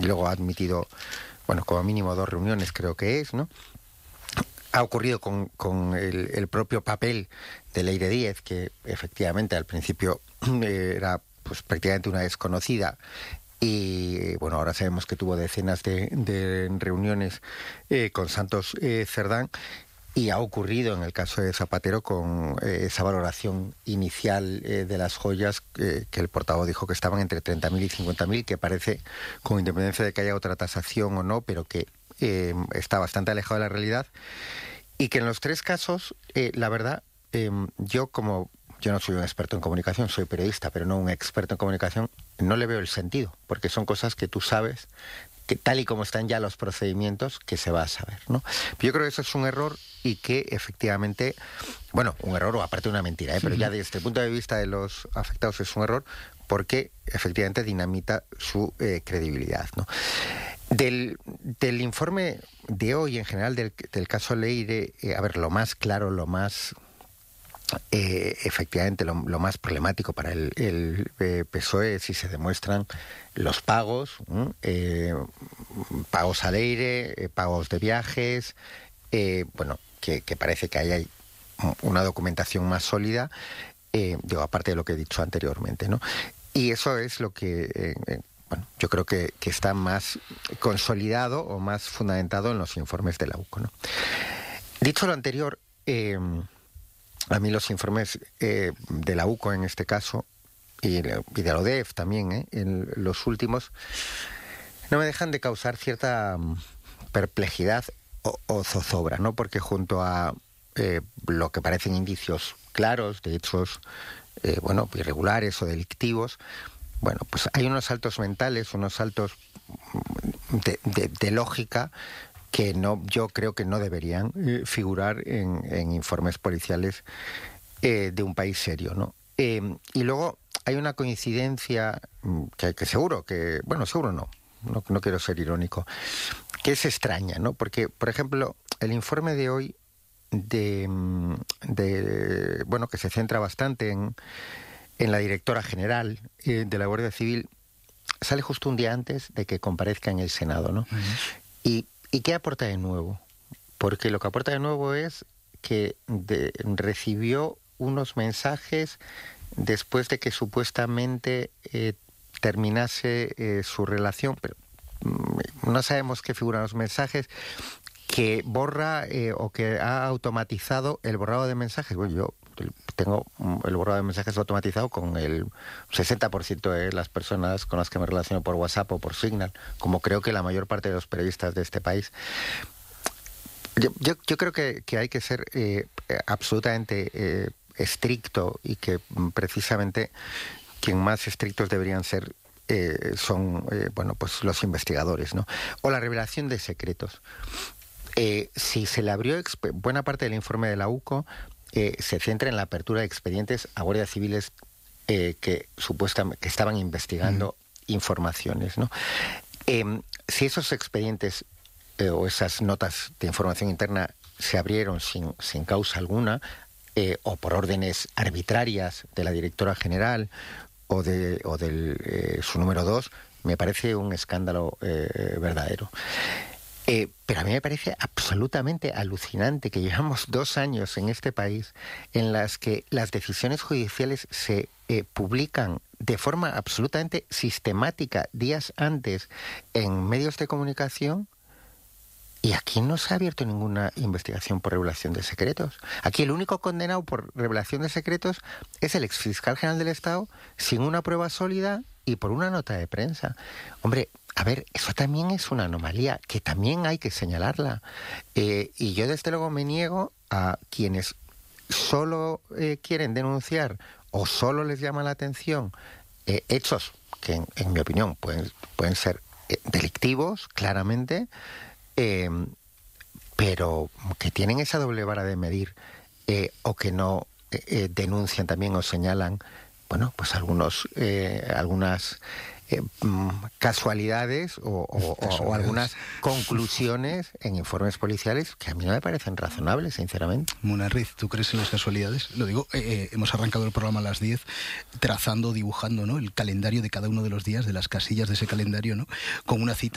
luego ha admitido, bueno, como mínimo 2 reuniones creo que es, ¿no? Ha ocurrido con el propio papel de Leire Díez, que efectivamente al principio era pues prácticamente una desconocida, y bueno, ahora sabemos que tuvo decenas de reuniones con Santos Cerdán, y ha ocurrido en el caso de Zapatero con esa valoración inicial de las joyas, que el portavoz dijo que estaban entre 30.000 y 50.000, que parece, con independencia de que haya otra tasación o no, pero que está bastante alejado de la realidad, y que en los 3 casos, la verdad, yo no soy un experto en comunicación, soy periodista, pero no un experto en comunicación, no le veo el sentido, porque son cosas que tú sabes, que tal y como están ya los procedimientos, que se va a saber, ¿no? Yo creo que eso es un error, y que efectivamente, bueno, un error o aparte una mentira, pero ya desde el punto de vista de los afectados es un error, porque efectivamente dinamita su credibilidad, ¿no? Del informe de hoy, en general, del caso Leire, a ver, lo más claro, lo más efectivamente lo más problemático para el PSOE es si se demuestran los pagos, pagos a Leire, pagos de viajes, bueno, que parece que hay una documentación más sólida, digo, aparte de lo que he dicho anteriormente, ¿no? Y eso es lo que bueno, yo creo que está más consolidado o más fundamentado en los informes de la UCO, ¿no? Dicho lo anterior, a mí los informes de la UCO en este caso, y de la ODEF también, en los últimos, no me dejan de causar cierta perplejidad o zozobra, ¿no? Porque junto a lo que parecen indicios claros de hechos, bueno, irregulares o delictivos, bueno, pues hay unos saltos mentales, unos saltos de lógica que yo creo que no deberían figurar en informes policiales de un país serio, ¿no? Y luego hay una coincidencia que seguro que, bueno, seguro no quiero ser irónico, que es extraña, ¿no? Porque, por ejemplo, el informe de hoy bueno, que se centra bastante en la directora general de la Guardia Civil, sale justo un día antes de que comparezca en el Senado, ¿no? ¿Y qué aporta de nuevo? Porque lo que aporta de nuevo es que recibió unos mensajes después de que supuestamente terminase su relación, pero no sabemos qué figuran los mensajes, que borra o que ha automatizado el borrado de mensajes. Bueno, yo tengo el borrado de mensajes automatizado con el 60% de las personas con las que me relaciono por WhatsApp o por Signal, como creo que la mayor parte de los periodistas de este país. Yo creo que hay que ser absolutamente estricto, y que precisamente quien más estrictos deberían ser son bueno, pues los investigadores, ¿no? O la revelación de secretos. Si se le abrió buena parte del informe de la UCO, se centra en la apertura de expedientes a guardias civiles que supuestamente estaban investigando informaciones, ¿no? Si esos expedientes o esas notas de información interna se abrieron sin causa alguna, o por órdenes arbitrarias de la directora general o del su número 2, me parece un escándalo verdadero. Pero a mí me parece absolutamente alucinante que llevamos 2 años en este país en las que las decisiones judiciales se publican de forma absolutamente sistemática días antes en medios de comunicación, y aquí no se ha abierto ninguna investigación por revelación de secretos. Aquí el único condenado por revelación de secretos es el exfiscal general del Estado, sin una prueba sólida y por una nota de prensa. Hombre, a ver, eso también es una anomalía, que también hay que señalarla. Y yo desde luego me niego a quienes solo quieren denunciar o solo les llama la atención hechos que en mi opinión pueden ser delictivos, claramente, pero que tienen esa doble vara de medir, o que no denuncian también o señalan, bueno, pues algunas casualidades o algunas conclusiones en informes policiales que a mí no me parecen razonables, sinceramente. Munarriz, ¿tú crees en las casualidades? Lo digo, hemos arrancado el programa a las 10 trazando, dibujando, ¿no?, el calendario de cada uno de los días, de las casillas de ese calendario, ¿no?, con una cita